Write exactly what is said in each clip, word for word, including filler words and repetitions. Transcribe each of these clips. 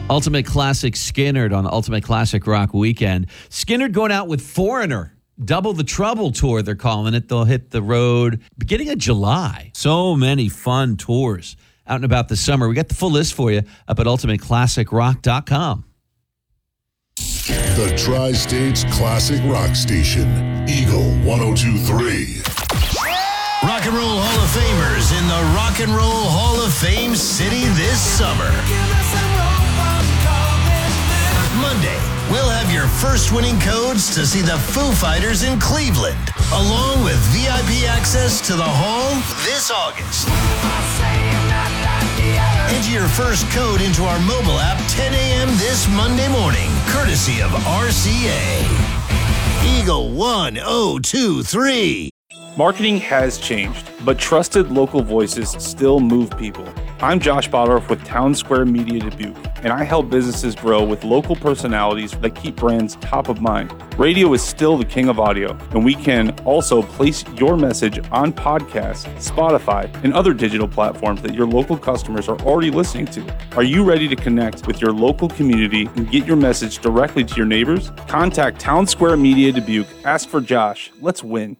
Ultimate Classic Skynyrd on the Ultimate Classic Rock Weekend. Skynyrd going out with Foreigner. Double the Trouble tour, they're calling it. They'll hit the road beginning of July. So many fun tours out and about this summer. We got the full list for you up at ultimate classic rock dot com. The Tri-States Classic Rock Station, Eagle one oh two point three. Rock and Roll Hall of Famers in the Rock and Roll Hall of Fame city this summer. Monday, we'll have your first winning codes to see the Foo Fighters in Cleveland, along with V I P access to the hall this August. Enter your first code into our mobile app ten a.m. this Monday morning, courtesy of R C A. Eagle one oh two point three. Marketing has changed, but trusted local voices still move people. I'm Josh Bottorff with Town Square Media Dubuque, and I help businesses grow with local personalities that keep brands top of mind. Radio is still the king of audio, and we can also place your message on podcasts, Spotify, and other digital platforms that your local customers are already listening to. Are you ready to connect with your local community and get your message directly to your neighbors? Contact Town Square Media Dubuque. Ask for Josh. Let's win.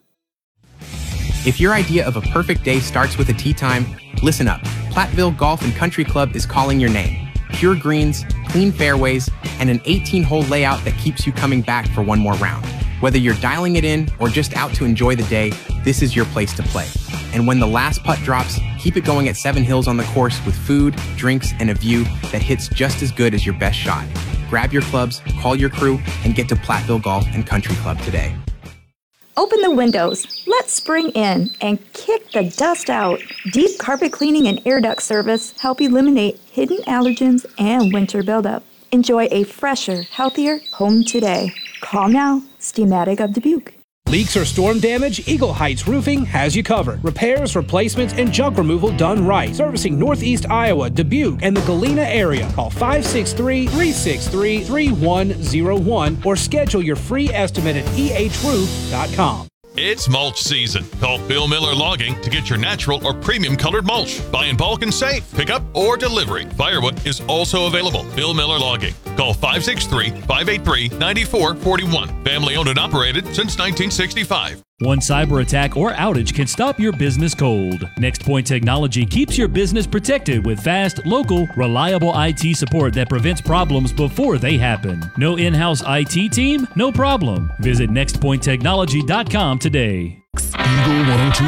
If your idea of a perfect day starts with a tee time, listen up. Platteville Golf and Country Club is calling your name. Pure greens, clean fairways, and an eighteen-hole layout that keeps you coming back for one more round. Whether you're dialing it in or just out to enjoy the day, this is your place to play. And when the last putt drops, keep it going at Seven Hills on the course with food, drinks, and a view that hits just as good as your best shot. Grab your clubs, call your crew, and get to Platteville Golf and Country Club today. Open the windows, let spring in, and kick the dust out. Deep carpet cleaning and air duct service help eliminate hidden allergens and winter buildup. Enjoy a fresher, healthier home today. Call now, Steamatic of Dubuque. Leaks or storm damage? Eagle Heights Roofing has you covered. Repairs, replacements, and junk removal done right. Servicing Northeast Iowa, Dubuque, and the Galena area. Call five six three, three six three, three one zero one or schedule your free estimate at e h roof dot com. It's mulch season. Call Bill Miller Logging to get your natural or premium colored mulch. Buy in bulk and safe. Pickup or delivery. Firewood is also available. Bill Miller Logging. Call five six three, five eight three, nine four four one. Family owned and operated since nineteen sixty-five. One cyber attack or outage can stop your business cold. NextPoint Technology keeps your business protected with fast, local, reliable I T support that prevents problems before they happen. No in-house I T team? No problem. Visit next point technology dot com today. Eagle one oh two